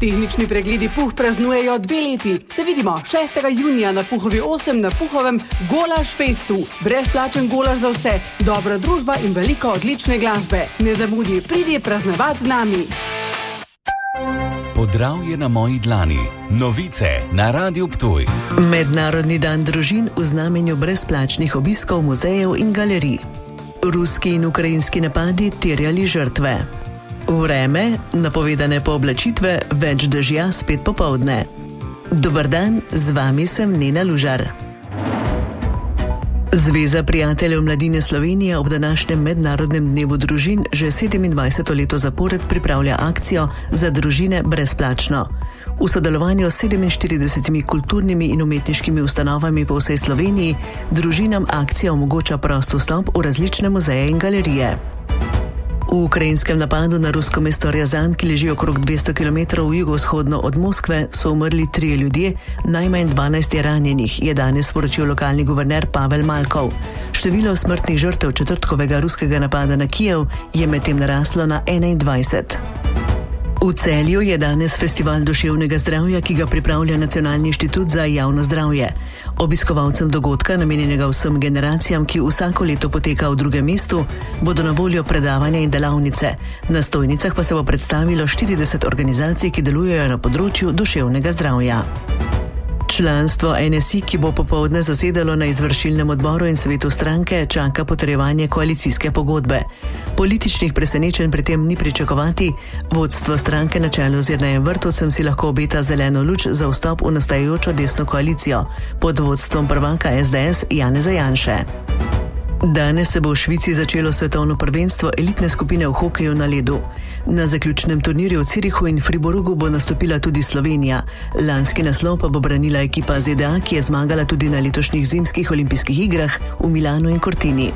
Tehnični pregledi Puh praznujejo 2 leti. Se vidimo 6. junija na Puhovi 8 na Puhovem Golaž Festu. Brezplačen golaž za vse, dobra družba in veliko odlične glasbe. Ne zamudi, pridi praznovati z nami. Podravje na moji dlani. Novice na Radiu Ptuj. Mednarodni dan družin v znamenju brezplačnih obiskov muzejev in galerij. Ruski in ukrajinski napadi terjali žrtve. Vreme, napovedane pooblačitve, več dežja spet popoldne. Dober dan, z vami sem Nena Lužar. Zveza prijateljev mladine Slovenije ob današnjem mednarodnem dnevu družin že 27. leto zapored pripravlja akcijo za družine brezplačno. V sodelovanju s 47 kulturnimi in umetniškimi ustanovami po vsej Sloveniji družinam akcija omogoča prost vstop v različne muzeje in galerije. V ukrajinskem napadu na rusko mesto Rjazan, ki leži okrog 200 km jugovzhodno od Moskve, so umrli 3 ljudje, najmanj 12 je ranjenih, je danes sporočil lokalni guverner Pavel Malkov. Število smrtnih žrtev četrtkovega ruskega napada na Kijev je medtem naraslo na 21. V Celju je danes festival duševnega zdravja, ki ga pripravlja Nacionalni inštitut za javno zdravje. Obiskovalcem dogodka, namenjenega vsem generacijam, ki vsako leto poteka v drugem mestu, bodo na voljo predavanja in delavnice. Na stojnicah pa se bo predstavilo 40 organizacij, ki delujejo na področju duševnega zdravja. Članstvo NSI, ki bo popoldne zasedalo na izvršilnem odboru in svetu stranke, čaka potrjevanje koalicijske pogodbe. Političnih presenečenj pri tem ni pričakovati. Vodstvo stranke na čelu z Jernejem Vrtovcem si lahko obeta zeleno luč za vstop v nastajajočo desno koalicijo pod vodstvom prvaka SDS Janeza Janše. Danes se bo v Švici začelo svetovno prvenstvo elitne skupine v hokeju na ledu. Na zaključnem turnirju v Zürichu in Fribourgu bo nastopila tudi Slovenija. Lanski naslov pa bo branila ekipa ZDA, ki je zmagala tudi na letošnjih zimskih olimpijskih igrah v Milanu in Cortini.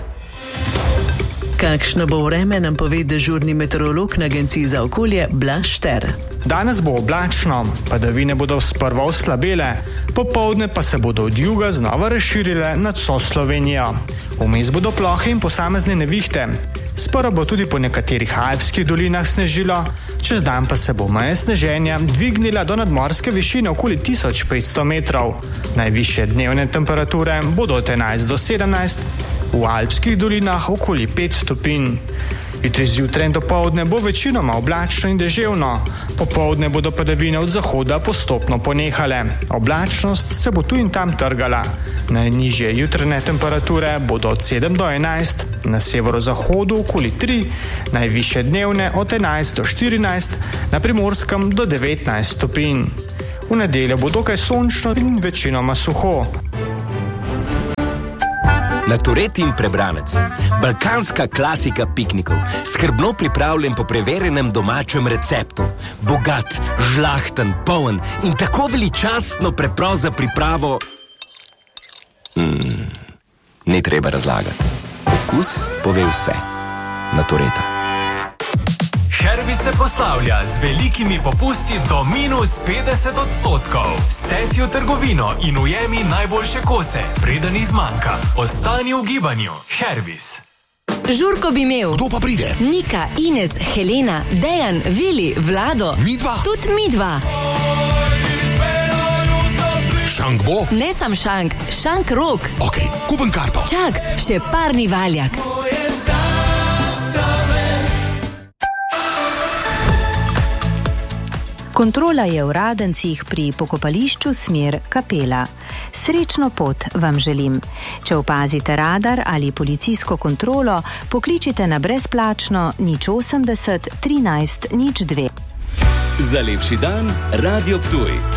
Kakšno bo vreme, nam pove dežurni meteorolog na Agenciji za okolje Blaž Šter. Danes bo oblačno, padavine bodo sprva oslabele, popoldne pa se bodo od juga znova razširile nad vso Slovenijo. Vmes bodo plohe in posamezne nevihte. Sprva bo tudi po nekaterih alpskih dolinah snežilo, čez dan pa se bo meja sneženja dvignila do nadmorske višine okoli 1500 metrov. Najvišje dnevne temperature bodo od 11 do 17, v alpskih dolinah okoli 5 stopinj. Jutri zjutraj in dopoldne bo večinoma oblačno in deževno. Popoldne bodo padavine od zahoda postopno ponehale. Oblačnost se bo tu in tam trgala. Najnižje jutranje temperature bodo od 7 do 11, na severozahodu okoli 3, najvišje dnevne od 11 do 14, na Primorskem do 19 stopinj. V nedeljo bo dokaj sončno in večinoma suho. Natoret in prebranec. Balkanska klasika piknikov. Skrbno pripravljen po preverjenem domačem receptu. Bogat, žlahten, poln in tako veličastno preprost za pripravo. Ni treba razlagati. Okus pove vse. Natoreta. Hervis se poslavlja z velikimi popusti do -50%. Steci v trgovino in ujemi najboljše kose, preden izmanjka. Ostani v gibanju. Hervis. Žurko bi imel. Kdo pa pride? Nika, Ines, Helena, Dejan, Vili, Vlado. Midva? Tudi midva. Šank bo? Ne sam šank, šank rok. Ok, kupim karto. Čak, še parni valjak. Kontrola je v Radencih pri pokopališču smer Kapela. Srečno pot vam želim. Če opazite radar ali policijsko kontrolo, pokličite na brezplačno 080 13 02. Za lepši dan, Radio Ptuj.